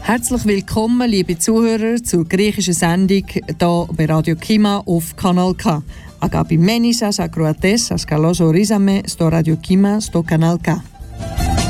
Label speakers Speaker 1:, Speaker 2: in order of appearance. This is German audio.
Speaker 1: Herzlich willkommen, liebe Zuhörer, zur griechischen Sendung hier bei Radio Kima auf Kanal K. Αγαπημένοι σας ακροατές, σας καλώς ορίσαμε στο Radio Kima, στο Kanal K.